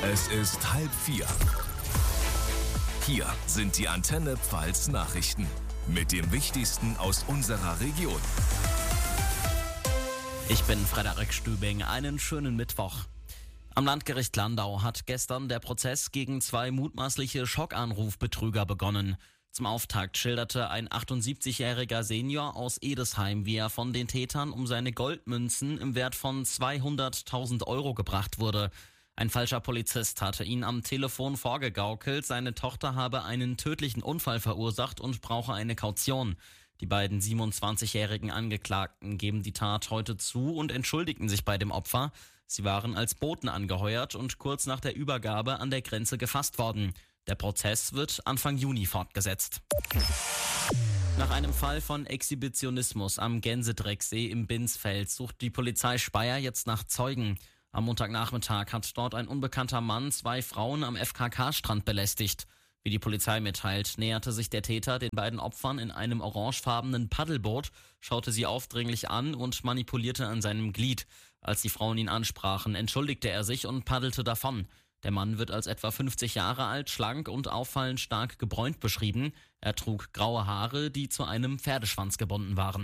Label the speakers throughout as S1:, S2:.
S1: Es ist 3:30. Hier sind die Antenne Pfalz Nachrichten mit dem Wichtigsten aus unserer Region.
S2: Ich bin Frederik Stübing. Einen schönen Mittwoch. Am Landgericht Landau hat gestern der Prozess gegen 2 mutmaßliche Schockanrufbetrüger begonnen. Zum Auftakt schilderte ein 78-jähriger Senior aus Edesheim, wie er von den Tätern um seine Goldmünzen im Wert von 200.000 Euro gebracht wurde. Ein falscher Polizist hatte ihn am Telefon vorgegaukelt, seine Tochter habe einen tödlichen Unfall verursacht und brauche eine Kaution. Die beiden 27-jährigen Angeklagten geben die Tat heute zu und entschuldigten sich bei dem Opfer. Sie waren als Boten angeheuert und kurz nach der Übergabe an der Grenze gefasst worden. Der Prozess wird Anfang Juni fortgesetzt. Nach einem Fall von Exhibitionismus am Gänsedrecksee im Binsfeld sucht die Polizei Speyer jetzt nach Zeugen. Am Montagnachmittag hat dort ein unbekannter Mann 2 Frauen am FKK-Strand belästigt. Wie die Polizei mitteilt, näherte sich der Täter den beiden Opfern in einem orangefarbenen Paddelboot, schaute sie aufdringlich an und manipulierte an seinem Glied. Als die Frauen ihn ansprachen, entschuldigte er sich und paddelte davon. Der Mann wird als etwa 50 Jahre alt, schlank und auffallend stark gebräunt beschrieben. Er trug graue Haare, die zu einem Pferdeschwanz gebunden waren.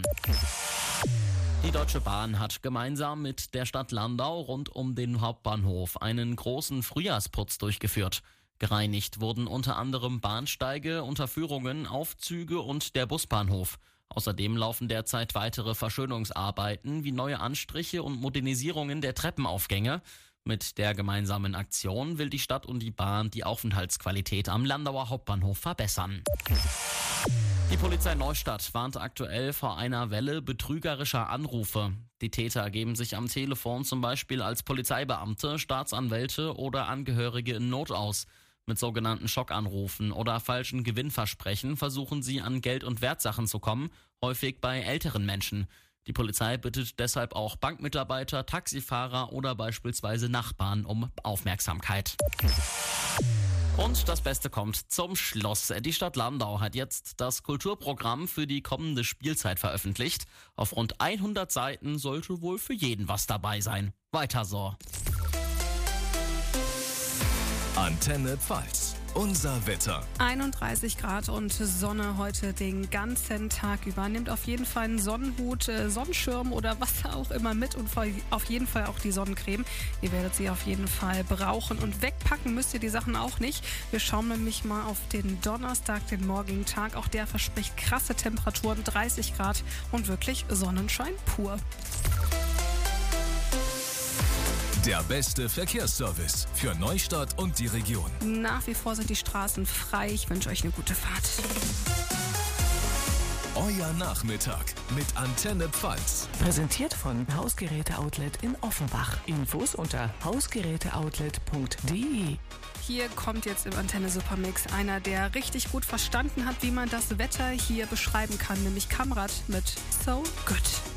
S2: Die Deutsche Bahn hat gemeinsam mit der Stadt Landau rund um den Hauptbahnhof einen großen Frühjahrsputz durchgeführt. Gereinigt wurden unter anderem Bahnsteige, Unterführungen, Aufzüge und der Busbahnhof. Außerdem laufen derzeit weitere Verschönungsarbeiten wie neue Anstriche und Modernisierungen der Treppenaufgänge. Mit der gemeinsamen Aktion will die Stadt und die Bahn die Aufenthaltsqualität am Landauer Hauptbahnhof verbessern. Die Polizei Neustadt warnt aktuell vor einer Welle betrügerischer Anrufe. Die Täter geben sich am Telefon zum Beispiel als Polizeibeamte, Staatsanwälte oder Angehörige in Not aus. Mit sogenannten Schockanrufen oder falschen Gewinnversprechen versuchen sie an Geld- und Wertsachen zu kommen, häufig bei älteren Menschen. Die Polizei bittet deshalb auch Bankmitarbeiter, Taxifahrer oder beispielsweise Nachbarn um Aufmerksamkeit. Und das Beste kommt zum Schluss. Die Stadt Landau hat jetzt das Kulturprogramm für die kommende Spielzeit veröffentlicht. Auf rund 100 Seiten sollte wohl für jeden was dabei sein. Weiter so.
S1: Antenne Pfalz. Unser Wetter.
S3: 31 Grad und Sonne heute den ganzen Tag über. Nehmt auf jeden Fall einen Sonnenhut, Sonnenschirm oder was auch immer mit und auf jeden Fall auch die Sonnencreme. Ihr werdet sie auf jeden Fall brauchen und wegpacken müsst ihr die Sachen auch nicht. Wir schauen nämlich mal auf den Donnerstag, den morgigen Tag. Auch der verspricht krasse Temperaturen, 30 Grad und wirklich Sonnenschein pur.
S1: Der beste Verkehrsservice für Neustadt und die Region.
S3: Nach wie vor sind die Straßen frei. Ich wünsche euch eine gute Fahrt.
S1: Euer Nachmittag mit Antenne Pfalz.
S4: Präsentiert von Hausgeräte-Outlet in Offenbach. Infos unter hausgeräteoutlet.de.
S3: Hier kommt jetzt im Antenne Supermix einer, der richtig gut verstanden hat, wie man das Wetter hier beschreiben kann, nämlich Kamrat mit So Good.